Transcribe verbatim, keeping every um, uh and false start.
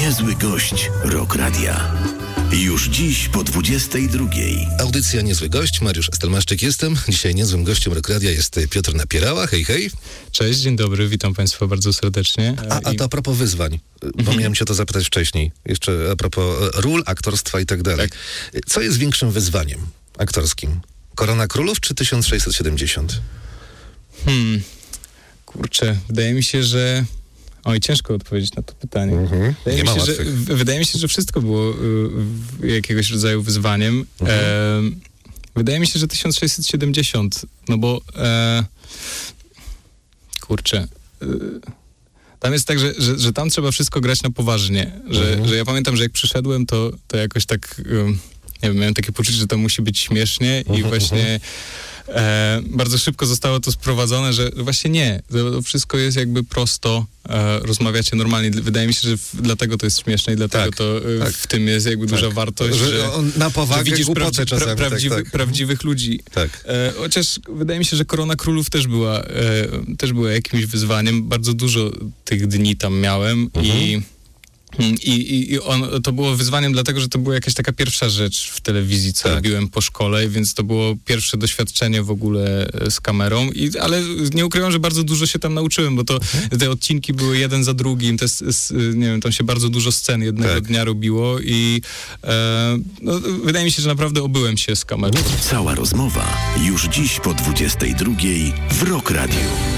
Niezły gość Rock Radia. Już dziś po dwudziestej drugiej. Audycja Niezły Gość, Mariusz Stelmaszczyk jestem. Dzisiaj niezłym gościem Rock Radia jest Piotr Napierała. Hej, hej. Cześć, dzień dobry, witam Państwa bardzo serdecznie. A, a to a propos wyzwań, bo miałem cię to zapytać wcześniej. Jeszcze a propos ról, aktorstwa i tak dalej. Co jest większym wyzwaniem aktorskim? Korona Królów czy tysiąc sześćset siedemdziesiąt? Hmm, kurczę, wydaje mi się, że... Oj, ciężko odpowiedzieć na to pytanie. Mhm. Wydaje, Nie mi ma się, że, łatwych. w- wydaje mi się, że wszystko było y, jakiegoś rodzaju wyzwaniem. Mhm. E, wydaje mi się, że tysiąc sześćset siedemdziesiąt, no bo e, kurczę... Y, Tam jest tak, że, że, że tam trzeba wszystko grać na poważnie. Że, Mhm. że ja pamiętam, że jak przyszedłem, to, to jakoś tak, um, nie wiem, miałem takie poczucie, że to musi być śmiesznie i Mhm, właśnie e, bardzo szybko zostało to sprowadzone, że właśnie nie. To, to wszystko jest jakby prosto, e, rozmawiacie normalnie. Wydaje mi się, że w, dlatego to jest śmieszne i dlatego Tak, to e, tak. w tym jest jakby duża wartość, Że, że, on na że powagę widzisz głupotę prawdzi, pra, czasami. prawdziwy, tak, tak. prawdziwych ludzi. Tak. E, chociaż wydaje mi się, że Korona Królów też była, e, też była jakimś wyzwaniem. Bardzo dużo tych dni tam miałem i, i, i, i on, to było wyzwaniem dlatego, że to była jakaś taka pierwsza rzecz w telewizji, co Tak. robiłem po szkole, więc to było pierwsze doświadczenie w ogóle e, z kamerą. I, ale nie ukrywam, że bardzo dużo się tam nauczyłem, bo to te odcinki były jeden za drugim, te, s- s- nie wiem, tam się bardzo dużo scen jednego Tak. dnia robiło i e, no, wydaje mi się, że naprawdę obyłem się z kamerą. Cała rozmowa już dziś po dwudziestej drugiej w Rock Radiu.